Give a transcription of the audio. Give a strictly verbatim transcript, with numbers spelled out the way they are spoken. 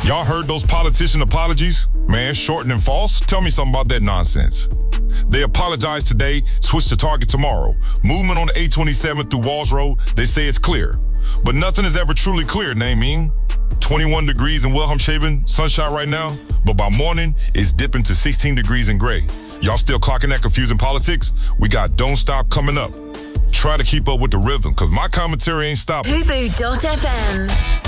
Y'all heard those politician apologies? Man, short and false? Tell me something about that nonsense. They apologize today, switch to Target tomorrow. Movement on the eight twenty-seven through Walls Road, they say it's clear. But nothing is ever truly clear, Nameen. twenty-one degrees in Wilhelmshaven, sunshine right now, but by morning, it's dipping to sixteen degrees in gray. Y'all still clocking that confusing politics? We got Don't Stop coming up. Try to keep up with the rhythm, because my commentary ain't stopping. Fubu dot F M